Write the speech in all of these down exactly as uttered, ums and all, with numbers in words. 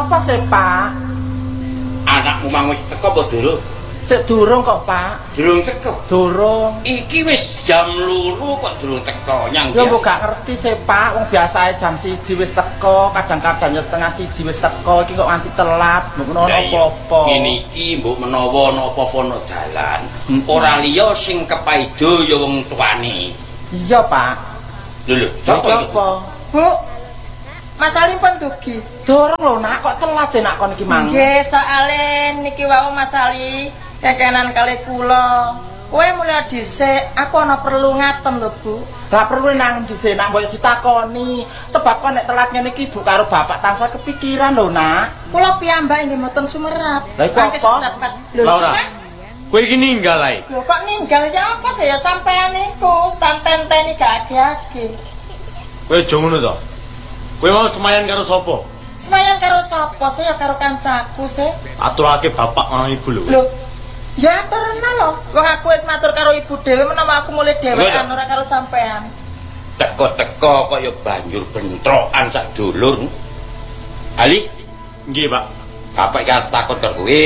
Apa sih, Pak? Anakmu mang wis teko apa durung? Sik durung kok, Pak. Durung teko. Durung. Iki wis jam loro kok durung teko nyang. Ya mbok gak ngerti sih, Pak. Wong biasae jam siji wis teko, kadang-kadang ya setengah siji wis teko. Iki kok nganti telat, mbok ono apa-apa. Ngene iki mbok menawa ana apa-apa ana dalan, ora liya sing kepaido ya wong tuane. Iya, Pak. Lho lho, sapa iki? Bu, Mas Ali pun dugi. Dorong lho, nak kok telat sih nak kon iki mang. Nggih, soalé niki wau Mas Ali kekenan kali kula. Kowe mulai dhisik, aku ana perlu ngaten lho, Bu. Gak perlu nang dhisik, nak mbok ditakoni. Sebab kok nek telat ngene iki Ibu karo Bapak tansah kepikiran lho, Nak. Kula piyambak nggih mboten sumerap. Lah iku apa? Laura. Kowe iki ninggal ae. Lho kok ninggal ya apa sih ya sampean niku stanten-teni gak agi-agi. Kowe aja ngono to. Kowe mau semayan karo sapa? Semayan karo sapa sih ya karo kancaku sih. Aturake bapak marang ibu lho. Lho. Ya aturna lho. Wong aku wis matur karo ibu dhewe menawa aku mulai dhewean ora karo sampean. Teko-teko kaya banjur bentrokan sak dulur. Ali, Nggih, Pak. bapak iki arep takon karo kowe.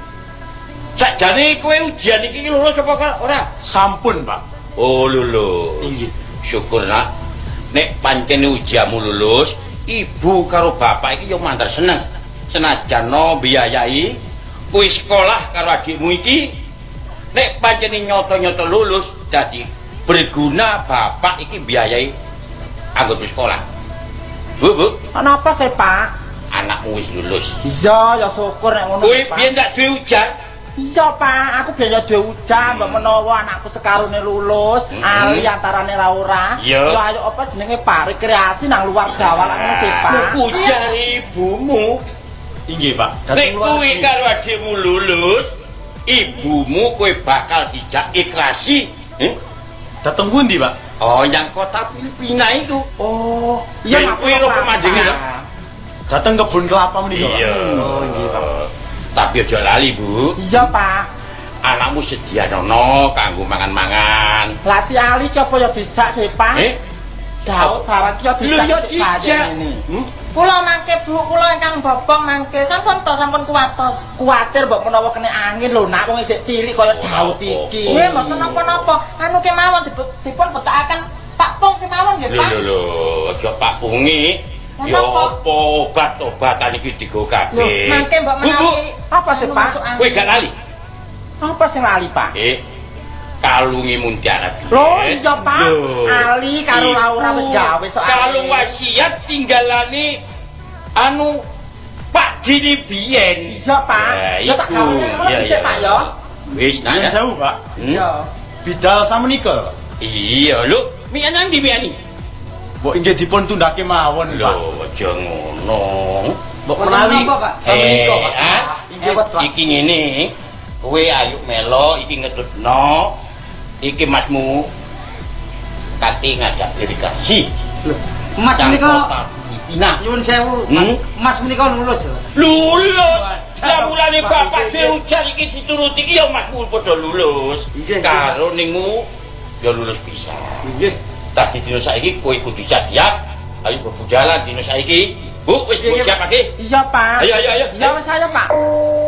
Sakjane kowe ujian iki lulus apa ora? Sampun, Pak. Oh, lulus. Nggih. Syukur nak. Nek pancen ujianmu lulus, ibu karo bapak iki yo mantar seneng. Senajan no biayai kowe sekolah karo adikmu iki, nek pancen nyoto-nyoto lulus dadi berguna bapak iki biayai anggo sekolah. Bu, Bu, Ana apa sih, Pak? anakmu wis lulus. Iya, ya syukur nek ngono. Kowe Pak. biyen gak duwe ujian? Iya, Pak. Aku biyen ya duwe ujan, mbok menawa anakku sekarone lulus, Mm-hmm. ali antarane ra ora. Iya. Ya ayo apa jenenge Pak rekreasi nang luar Jawa lah ngono sih, Pak. Ujar ibumu. Inggih, Pak. Nek kowe karo adikmu lulus, ibumu kowe bakal dijak ikrasi. Eh? Dateng pundi, Pak? Oh, yang kota Filipina itu. Oh, iya iya kowe ro pemandangan lho. Dateng kebun kelapa menika, Pak. Iya. Oh, nggih, Pak. Tapi aja lali, Bu. Iya, Pak. Anakmu sedianono kanggo mangan-mangan. Lah si Ali ki apa ya dijak sih, Pak? Eh? Daud barang ki ya Lho ya dijak dijak. ini. Hmm? Kula mangke Bu, kula ingkang bopong mangke sampun to sampun kuwatos. Kuwatir mbok menawa kena angin lho, nak wong isih cilik kaya Daud iki. Nggih, mboten napa-napa. Anu kemawon dipun betakaken Pak Pung kemawon nggih, Lho Pak. lho lho, aja Pak Pungi. Ya apa obat-obatan iki digo kabeh. Lho, mangke mbok Bu, Bu, menawi Apa sih, Pak? kowe gak lali? Apa sing lali, Pak? Eh, kalunge Muntiara. Loh, iya, Pak. Lho, Ali karo iku Laura wis gawe soal. kalung wasiat tinggalane anu Pak Dini biyen. Iya, Pak. Ya, Ya tak iku. gawe ngono Iya, dhisik, iya. Pak ya. Wis, Nyuwun nah. sewu, Pak. Hmm? Iya. Bidal samenika, Pak. Iya, lho, mian nang ndi miani? Mbok inggih dipun tundhake mawon, Pak. Lho, aja ngono. Mbok menawi samenika, Eh, Pak. ah, Inggih, Pak. iki ngene. Kowe ayo melo iki ngedutno. Iki masmu kate ngajak dedikasi. Mas menika Nah, nyuwun sewu. Hmm? Mas menika lulus. lulus. Lah mulane bapak diujar iki dituruti iki ya masmu padha lulus. Nggih, Karo ningmu ya lulus bisa. Nggih. Tadi dino saiki kowe kudu siap. Ayo bebujalan dino saiki. Bu, wis siap lagi? Iya, Pak. Ayo ayo ayo. Iya, wis saya, Pak.